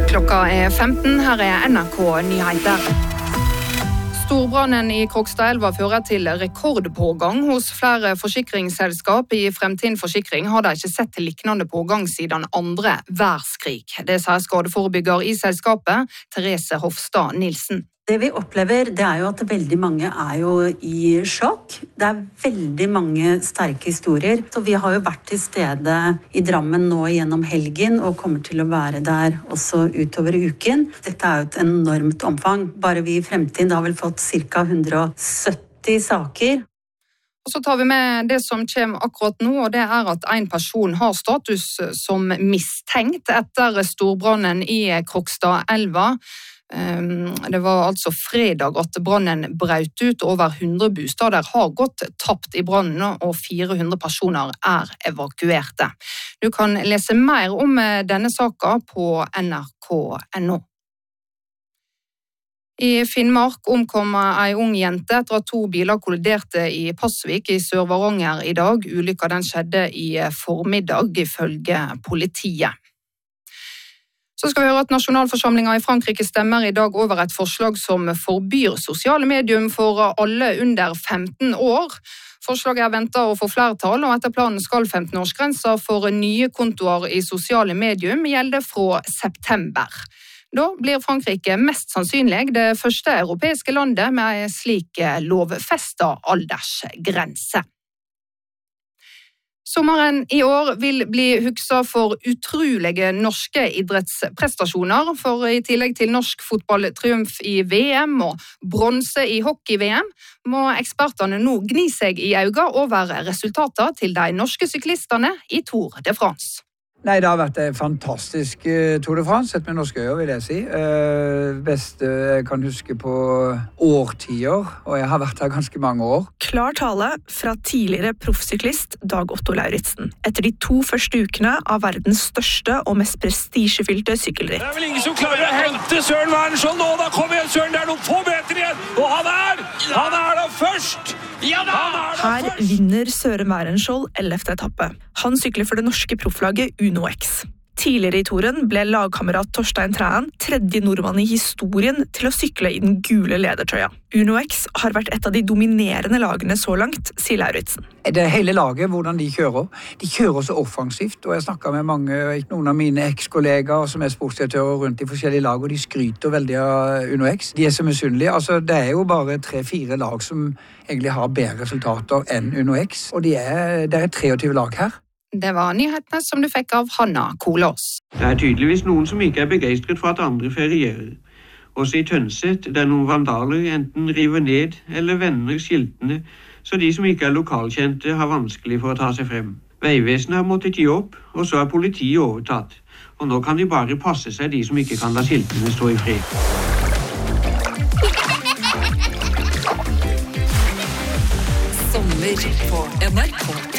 Klokka 15, her NRK Nyheter. Storbrannen i Krokstadelva fører til rekordpågang hos flere forsikringsselskap. I Fremtind Forsikring har de ikke sett liknende pågang siden andre verdenskrig. Det sier skadeforebygger i selskapet, Therese Hofstad Nilsen. Det vi opplever, det jo at veldig mange jo i sjokk. Det veldig mange sterke historier. Så vi har jo vært til stede i Drammen nå gjennom helgen, og kommer til å være der også utover uken. Dette jo et enormt omfang. Bare vi i Fremtiden har vel fått ca. 170 saker. Og så tar vi med det som kommer akkurat nå, og det at en person har status som mistenkt etter storbrannen i Krokstadelva. Det var altså fredag at brannen brøt ut. Over 100 bostader har gått tapt i brannen, og 400 personer evakuerte. Du kan lese mer om denne saken på nrk.no. I Finnmark omkom en ung jente etter at 2 biler kolliderte i Pasvik i Sør-Varanger i dag. Ulykken den skjedde i formiddag, ifølge politiet. Så skal vi høre at nasjonalforsamlingen i Frankrike stemmer i dag over et forslag som forbyr sosiale medium for alle under 15 år. Forslaget ventet å få flertall, og etter planen skal 15-årsgrensa for nye kontoer i sosiale medium gjelde fra september. Da blir Frankrike mest sannsynlig det første europeiske landet med en slik lovfestet aldersgrense. Sommeren i år vil bli husket for utrolige norske idrettsprestasjoner, for i tillegg til norsk fotballtriumf i VM og bronse i hockey-VM, må ekspertene nå gni seg i øynene over resultater til de norske syklistene i Tour de France. Nei, det har vært en fantastisk Tour de France, sett med norske øyne, vil jeg si. Beste jeg kan huske på årtier, og jeg har vært her ganske mange år. Klar tale fra tidligere proffsyklist Dag Otto Lauritzen. Etter de 2 første ukene av verdens største og mest prestisjefylte sykkelritt. Det vel ingen som klarer å hente Søren Wærensson nå, da kommer igjen Søren, det noen få meter igjen, og han da først! Ja da! Her vinner Søren Wærensson 11. etappe. Han sykler for det norske profflaget Uno X. Tidligere i touren ble lagkamerat Torstein Træen 3. nordmann i historien til å sykle i den gule ledertrøya. Uno X har vært et av de dominerende lagene så langt, sier Lauritzen. Det hele laget, hvordan de kjører. De kjører så offensivt, og jeg snakket med noen av mine eks-kollegaer som sportsdirektører rundt i forskjellige lag, og de skryter veldig av Uno X. De så misunnelige. Altså, det jo bare 3-4 lag som egentlig har bedre resultater enn Uno X, og det 23 lag her. Det var nyhetene som du fikk av Hanna Kolås. Det tydeligvis noen som ikke begeistret for at andre ferierer. Også i Tønset, der noen vandaler enten river ned eller vender skiltene, så de som ikke lokalkjente har vanskelig for å ta seg frem. Veivesenet har måttet gi opp, og så politiet overtatt. Og nå kan de bare passe seg de som ikke kan la skiltene stå i fred. Sommer på NRK.